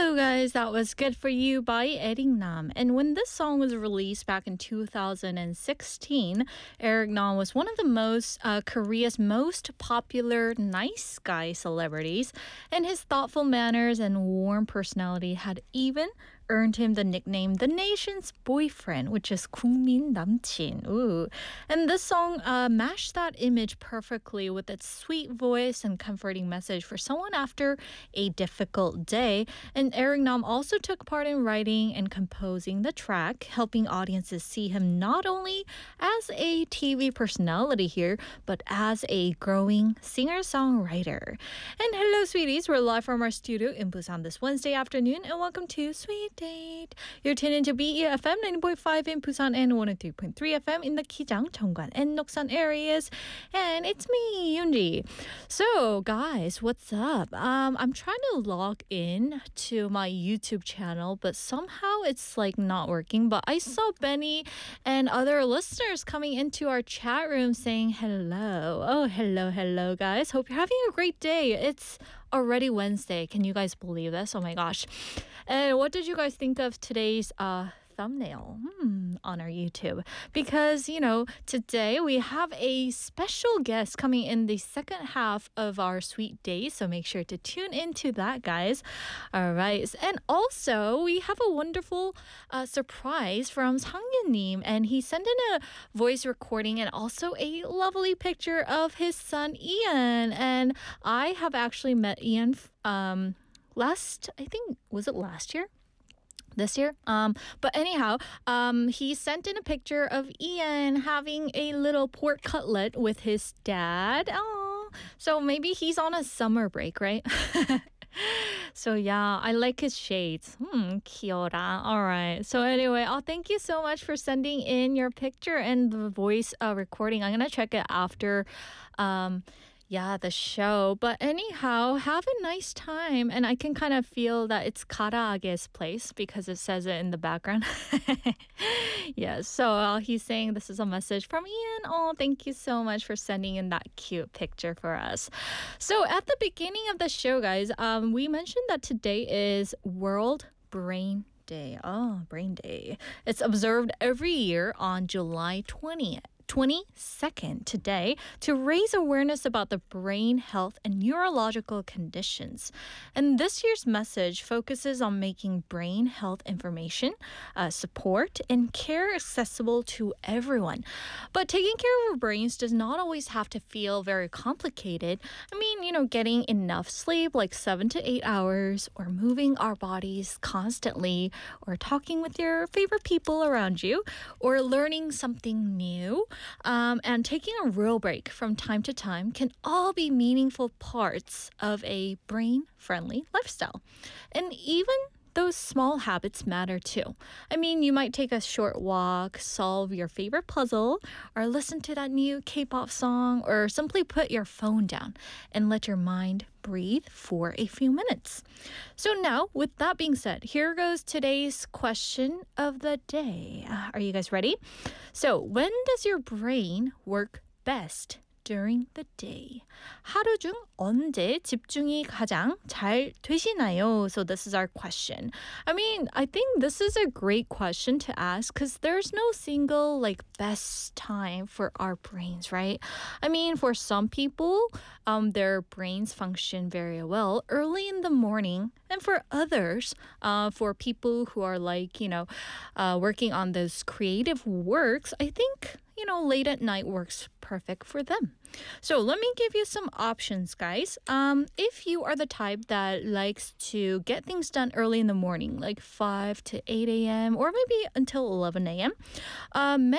guys, that was Good For You by Eric Nam. And when this song was released back in 2016, Eric Nam was one of the Korea's most popular nice guy celebrities, and his thoughtful manners and warm personality had even earned him the nickname the nation's boyfriend, which is 국민 남친. Ooh. And this song matched that image perfectly with its sweet voice and comforting message for someone after a difficult day. And Eric Nam also took part in writing and composing the track, helping audiences see him not only as a TV personality here, but as a growing singer-songwriter. And hello, sweeties. We're live from our studio in Busan this Wednesday afternoon, and welcome to Sweet Date. You're tuned into BEFM 90.5 in Busan and 103.3 FM in the Kijang, Cheongwan, and Noksan areas. And it's me, Yoonji. So, guys, what's up? I'm trying to log in to my YouTube channel, but somehow it's not working. But I saw Benny and other listeners coming into our chat room saying hello. Oh, hello, guys. Hope you're having a great day. It's already Wednesday. Can you guys believe this? Oh my gosh. And what did you guys think of today's thumbnail on our YouTube? Because, today we have a special guest coming in the second half of our Sweet Day. So make sure to tune into that, guys. All right. And also, we have a wonderful surprise from Sang-Yeon-nim. And he sent in a voice recording and also a lovely picture of his son, Ian. And I have actually met Ian was it last year? This year? But anyhow, he sent in a picture of Ian having a little pork cutlet with his dad. Oh, so maybe he's on a summer break, right? So yeah, I like his shades. 귀여라. All right. So anyway, thank you so much for sending in your picture and the voice recording. I'm gonna check it after the show. But anyhow, have a nice time. And I can kind of feel that it's Karaage's place because it says it in the background. Yeah, so he's saying this is a message from Ian. Oh, thank you so much for sending in that cute picture for us. So at the beginning of the show, guys, we mentioned that today is World Brain Day. Oh, Brain Day. It's observed every year on July 22nd today to raise awareness about the brain health and neurological conditions. And this year's message focuses on making brain health information, support, and care accessible to everyone. But taking care of our brains does not always have to feel very complicated. I mean, getting enough sleep, like 7 to 8 hours, or moving our bodies constantly, or talking with your favorite people around you, or learning something new, and taking a real break from time to time can all be meaningful parts of a brain-friendly lifestyle. And even those small habits matter too. I mean, you might take a short walk, solve your favorite puzzle, or listen to that new K-pop song, or simply put your phone down and let your mind breathe for a few minutes. So now, with that being said, here goes today's question of the day. Are you guys ready? So, when does your brain work best during the day? 하루 중 언제 집중이 가장 잘 되시나요? So this is our question. I mean, I think this is a great question to ask because there's no single best time for our brains, right? I mean, for some people, their brains function very well early in the morning. And for others, for people who are working on those creative works, I think late at night works perfect for them. So let me give you some options, guys. If you are the type that likes to get things done early in the morning, like 5 to 8 a.m. or maybe until 11 a.m.,